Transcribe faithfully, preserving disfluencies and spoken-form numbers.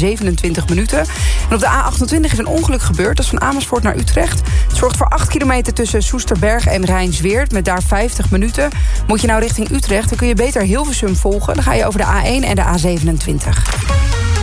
zevenentwintig minuten. En op de A achtentwintig is een ongeluk gebeurd. Dat is van Amersfoort naar Utrecht. Het zorgt voor acht kilometer tussen Soesterberg en Rijnsweerd. Met daar vijftig minuten. Moet je nou richting Utrecht, dan kun je beter Hilversum volgen. Dan ga je over de A één en de A zevenentwintig.